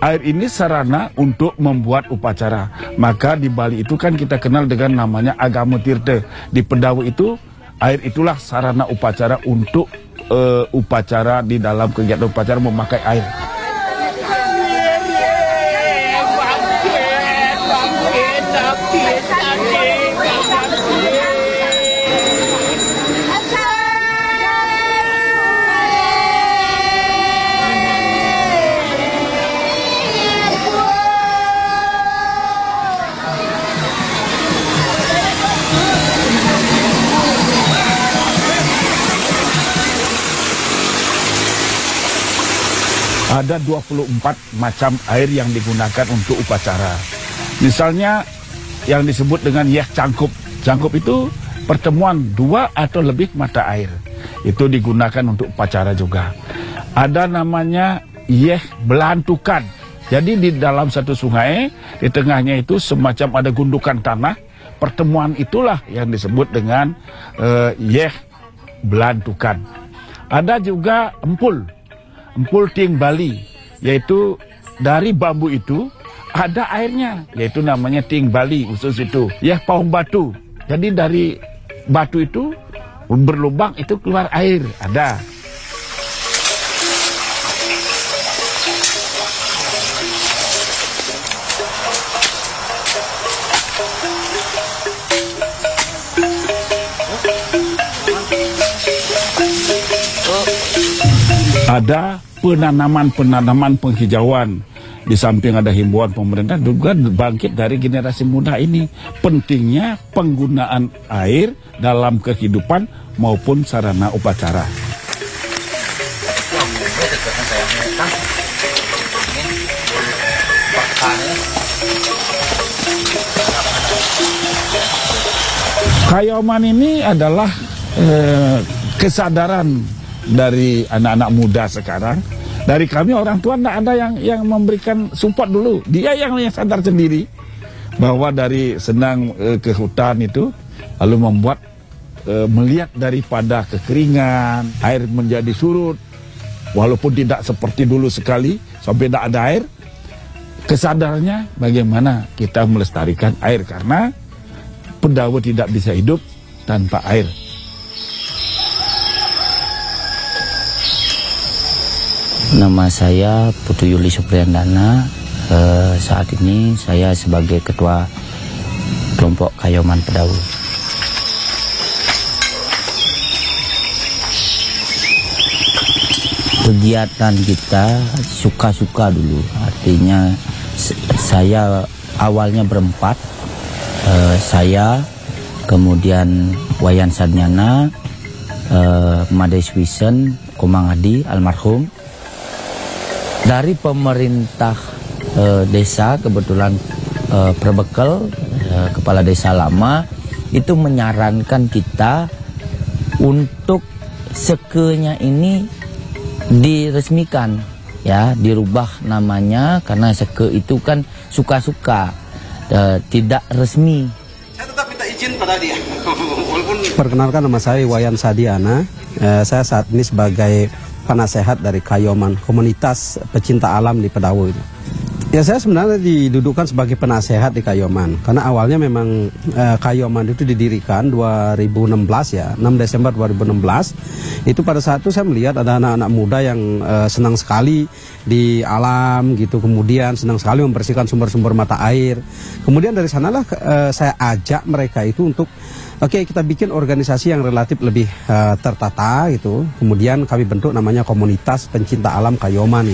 Air ini sarana untuk membuat upacara. Maka di Bali itu kan kita kenal dengan namanya Agama Tirta. Di Pedawu itu, air itulah sarana upacara untuk upacara di dalam kegiatan upacara memakai air. Ada 24 macam air yang digunakan untuk upacara. Misalnya yang disebut dengan yeh cangkup. Cangkup itu pertemuan 2 atau lebih mata air. Itu digunakan untuk upacara juga. Ada namanya yeh belantukan. Jadi di dalam satu sungai, di tengahnya itu semacam ada gundukan tanah. Pertemuan itulah yang disebut dengan yeh belantukan. Ada juga empul. Empul Ting Bali, yaitu dari bambu itu ada airnya, yaitu namanya Ting Bali khusus itu. Ya, paung batu. Jadi dari batu itu berlubang itu keluar air, ada. Ada penanaman penghijauan. Di samping ada himbauan pemerintah juga bangkit dari generasi muda ini. Pentingnya penggunaan air dalam kehidupan maupun sarana upacara. Kayoman ini adalah kesadaran dari anak-anak muda sekarang. Dari kami orang tua tidak ada yang memberikan support dulu. Dia yang sadar sendiri bahwa dari senang ke hutan itu lalu membuat melihat daripada kekeringan, air menjadi surut walaupun tidak seperti dulu sekali sampai tidak ada air. Kesadarannya bagaimana kita melestarikan air, karena Pedawu tidak bisa hidup tanpa air. Nama saya Putu Yuli Supriyandana. Saat ini saya sebagai Ketua Kelompok Kayoman Pedawu. Kegiatan kita suka-suka dulu. Artinya saya awalnya berempat. Saya, kemudian Wayan Sadnyana, Made Swisen, Komang Adi, almarhum. Dari pemerintah desa, kebetulan Perbekel, kepala desa lama, itu menyarankan kita untuk sekenya ini diresmikan, ya, dirubah namanya, karena seke itu kan suka-suka, tidak resmi. Saya tetap minta izin pada dia. Perkenalkan, nama saya Wayan Sadiana. Saya saat ini sebagai penasehat dari Kayoman, komunitas pecinta alam di Pedawu. Ya, saya sebenarnya didudukkan sebagai penasehat di Kayoman, karena awalnya memang Kayoman itu didirikan 2016 ya, 6 Desember 2016. Itu pada saat itu saya melihat ada anak-anak muda yang senang sekali di alam gitu, kemudian senang sekali membersihkan sumber-sumber mata air. Kemudian dari sanalah saya ajak mereka itu untuk oke, kita bikin organisasi yang relatif lebih tertata gitu. Kemudian kami bentuk namanya komunitas pencinta alam Kayoman.